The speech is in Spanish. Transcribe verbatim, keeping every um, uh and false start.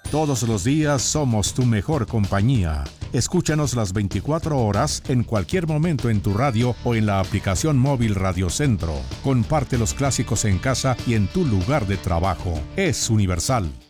Todos los días somos tu mejor compañía. Escúchanos las veinticuatro horas en cualquier momento en tu radio o en la aplicación móvil Radio Centro. Comparte los clásicos en casa y en tu lugar de trabajo. Es Universal.